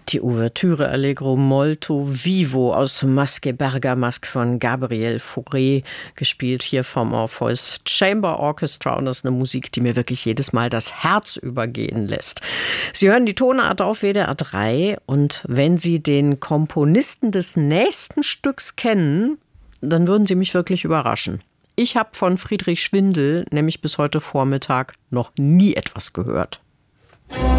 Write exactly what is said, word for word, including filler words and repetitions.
Die Ouvertüre Allegro molto vivo aus Masque Bergamasque von Gabriel Fauré, gespielt hier vom Orpheus Chamber Orchestra. Und das ist eine Musik, die mir wirklich jedes Mal das Herz übergehen lässt. Sie hören die Tonart auf W D R drei und wenn Sie den Komponisten des nächsten Stücks kennen, dann würden Sie mich wirklich überraschen. Ich habe von Friedrich Schwindel nämlich bis heute Vormittag noch nie etwas gehört.